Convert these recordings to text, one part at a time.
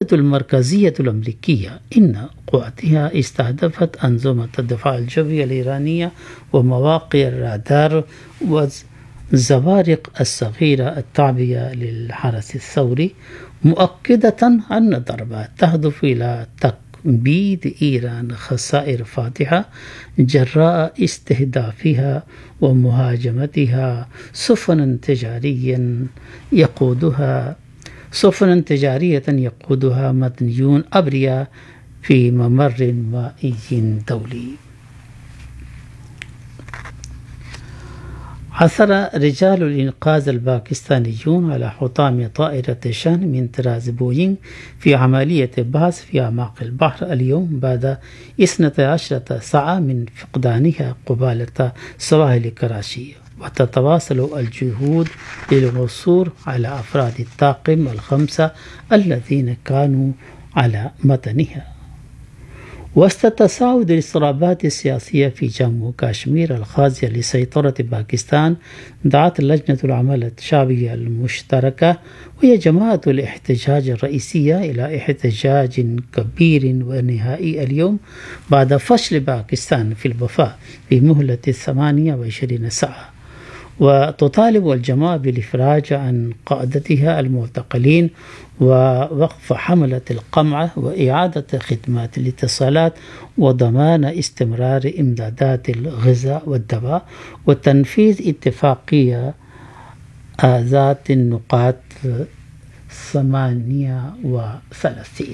المركزية الأمريكية إن قواتها استهدفت أنظمة الدفاع الجوي الإيرانية ومواقع الرادار والزوارق الصغيرة التابعة للحرس الثوري، مؤكدة أن الضربات تهدف إلى تكبيد إيران خسائر فادحة جراء استهدافها ومهاجمتها سفنا تجارية يقودها مدنيون أبرياء في ممر مائي دولي. عثر رجال الإنقاذ الباكستانيون على حطام طائرة شان من طراز بوينغ في عملية بحث في أعماق البحر اليوم بعد 12 ساعة من فقدانها قبالة سواحل كراشي، وتتواصل الجهود للعثور على أفراد الطاقم الخمسة الذين كانوا على متنها. وسط تصاعد الاضطرابات السياسية في جمو وكشمير الخاضعة لسيطرة باكستان، دعت لجنة العمل الشعبية المشتركة وهي جماعة الاحتجاج الرئيسية إلى احتجاج كبير ونهائي اليوم بعد فشل باكستان في الوفاء بمهلة 28 ساعة. وتطالب الجماعة بالإفراج عن قادتها المعتقلين ووقف حملة القمع وإعادة خدمات الاتصالات وضمان استمرار إمدادات الغذاء والدواء وتنفيذ اتفاقية ذات النقاط 38.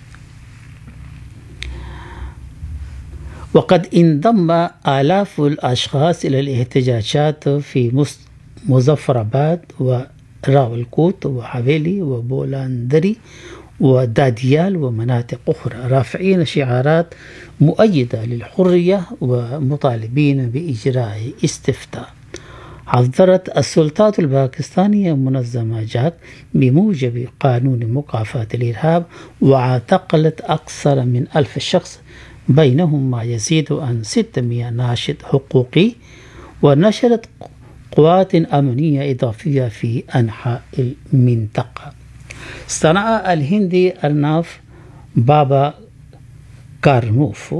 وقد انضم آلاف الأشخاص إلى الاحتجاجات في مظفرآباد وراولكوت وحويلي وبولاندري وداديال ومناطق أخرى، رافعين شعارات مؤيدة للحرية ومطالبين بإجراء استفتاء. حذرت السلطات الباكستانية منظمة جاك بموجب قانون مكافحة الإرهاب واعتقلت أكثر من 1000 شخص، بينهم ما يزيد عن 600 ناشط حقوقي، ونشرت قوات أمنية إضافية في أنحاء المنطقة. صنع الهندي أرناف بابا كارنوف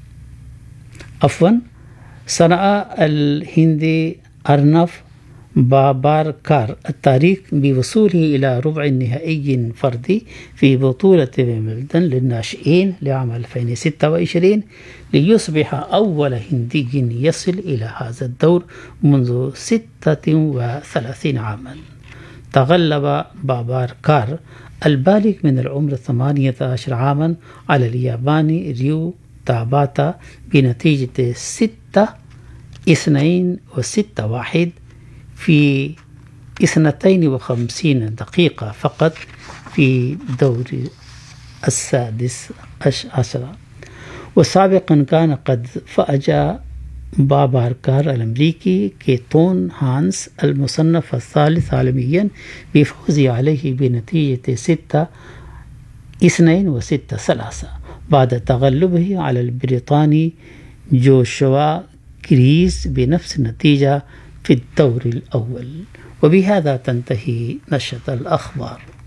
صنع الهندي أرناف باباركار التاريخ بوصوله إلى ربع النهائي فردي في بطولة ويمبلدون للناشئين لعام 2026 ليصبح أول هندي يصل إلى هذا الدور منذ 36 عاما. تغلب باباركار البالغ من العمر 18 عاما على الياباني ريو تاباتا بنتيجة 6-2 و6-1 في 52 دقيقة فقط في دور 16. وسابقا كان قد فاجأ باباركار الأمريكي كيتون هانس المصنف الثالث عالميا بفوزه عليه بنتيجة 6-2 و6-3 بعد تغلبه على البريطاني جوشوا كريز بنفس النتيجة في الدور الأول. وبهذا تنتهي نشرة الأخبار.